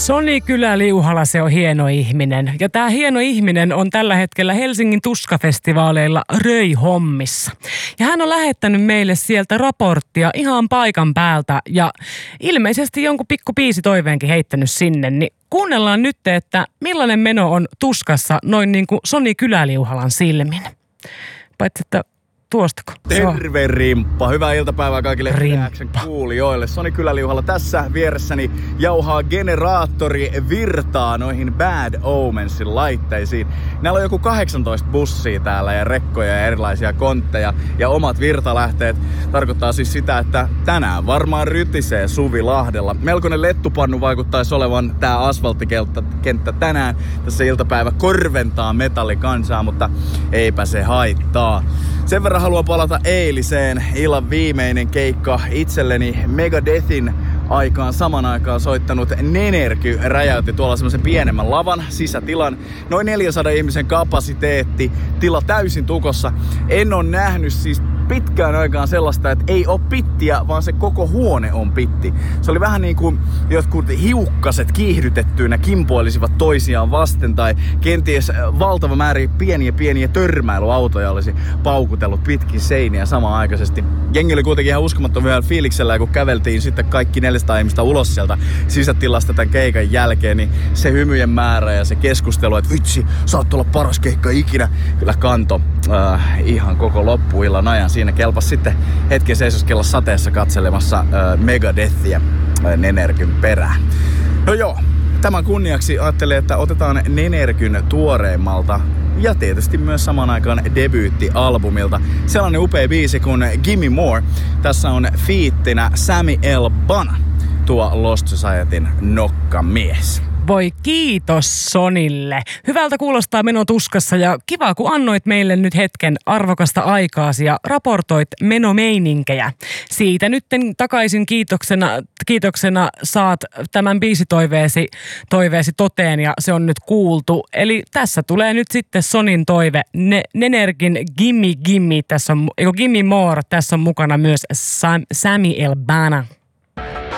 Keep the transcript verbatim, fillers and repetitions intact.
Soni Kylä-Liuhala, se on hieno ihminen. Ja tämä hieno ihminen on tällä hetkellä Helsingin Tuskafestivaaleilla röihommissa. Ja hän on lähettänyt meille sieltä raporttia ihan paikan päältä ja ilmeisesti jonkun pikku biisitoiveenkin heittänyt sinne. Niin kuunnellaan nyt, että millainen meno on Tuskassa noin niin kuin Soni Kylä-Liuhalan silmin. Paitsi että tuostako? Terve Rimppa. Hyvää iltapäivää kaikille Reaction kuulijoille. Soni Kylä-Liuhala tässä vieressäni jauhaa generaattori virtaa noihin Bad Omensin laitteisiin. Näillä on joku kahdeksantoista bussia täällä ja rekkoja ja erilaisia kontteja ja omat virtalähteet. Tarkoittaa siis sitä, että tänään varmaan rytisee Suvilahdella. Melkoinen lettupannu vaikuttaisi olevan tää asfalttikenttä tänään. Tässä iltapäivä korventaa metallikansaa, mutta eipä se haittaa. Sen verran haluan palata eiliseen. Illan viimeinen keikka itselleni Megadethin aikaan saman aikaan soittanut Nenergy räjäytti tuolla semmoisen pienemmän lavan sisätilan. Noin neljänsadan ihmisen kapasiteetti, tila täysin tukossa. En ole nähnyt siis pitkään aikaan sellaista, että ei ole pittiä, vaan se koko huone on pitti. Se oli vähän niin kuin jotkut hiukkaset kiihdytettyinä kimpoilisivat toisiaan vasten tai kenties valtava määrä pieniä pieniä törmäilyautoja olisi paukutellut pitkin seiniä samanaikaisesti. Jengi oli kuitenkin ihan uskomattoman hyvällä fiiliksellä ja kun käveltiin sitten kaikki neljäsataa ihmistä ulos sieltä sisätilasta tämän keikan jälkeen, niin se hymyjen määrä ja se keskustelu, että vitsi, saat olla paras keikka ikinä, kyllä kanto äh, ihan koko loppuillan ajan. Siinä kelpasi sitten hetken seisoskella sateessa katselemassa äh, Megadethia äh, Nenergyn perään. No joo, tämän kunniaksi ajattelin, että otetaan Nenergyn tuoreimmalta ja tietysti myös saman aikaan debyyttialbumilta sellainen upea biisi kuin Gimme More. Tässä on fiittinä Sammy L. Bana, tuo Lost Societyn nokkamies. Voi kiitos Sonille. Hyvältä kuulostaa meno Tuskassa ja kiva kun annoit meille nyt hetken arvokasta aikaasi ja raportoit menomeininkkejä. Siitä nyt takaisin kiitoksena, kiitoksena saat tämän biisitoiveesi toiveesi toteen ja se on nyt kuultu. Eli tässä tulee nyt sitten Sonin toive. Ne, Nenergyn Gimme Gimme, tässä on, Gimme More, tässä on mukana myös Sam, Sammy L. Bana.